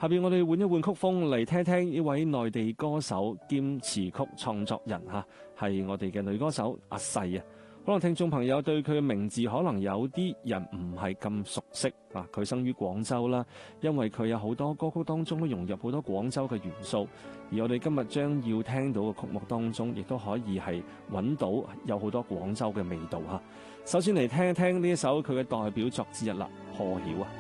下邊我哋換一換曲風嚟聽聽呢位內地歌手兼詞曲創作人係我哋嘅女歌手阿細啊。可能聽眾朋友對佢嘅名字可能有啲人唔係咁熟悉啊。佢生於廣州啦，因為佢有好多歌曲當中都融入好多廣州嘅元素，而我哋今日將要聽到嘅曲目當中，亦都可以係揾到有好多廣州嘅味道。首先嚟聽一聽呢一首佢嘅代表作之一啦，破曉啊。